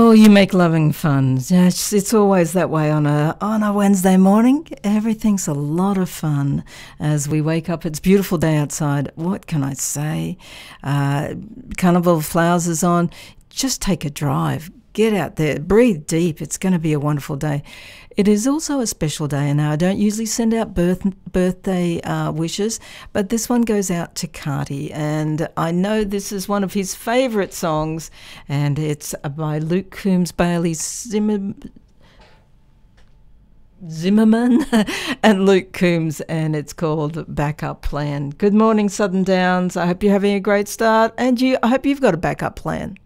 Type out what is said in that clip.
Oh, you make loving fun. Yes, it's always that way on a Wednesday morning. Everything's a lot of fun as we wake up. It's a beautiful day outside. What can I say? Carnival of Flowers is on. Just take a drive. Get out there. Breathe deep. It's going to be a wonderful day. It is also a special day, and I don't usually send out birthday wishes, but this one goes out to Carty, and I know this is one of his favourite songs, and it's by Luke Combs Bailey Zimmerman and Luke Combs, and it's called Backup Plan. Good morning, Southern Downs. I hope you're having a great start, and I hope you've got a backup plan.